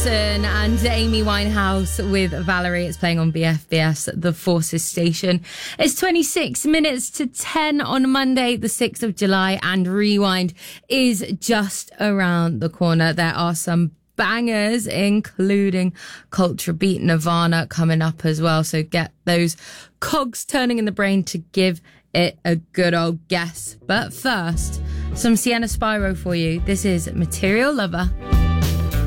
Wilson and Amy Winehouse with Valerie. It's playing on BFBS, the Forces station. It's 26 minutes to 10 on Monday, the 6th of July, and Rewind is just around the corner. There are some bangers, including Culture Beat, Nirvana coming up as well. So get those cogs turning in the brain to give it a good old guess. But first, some Sienna Spyro for you. This is Material Lover.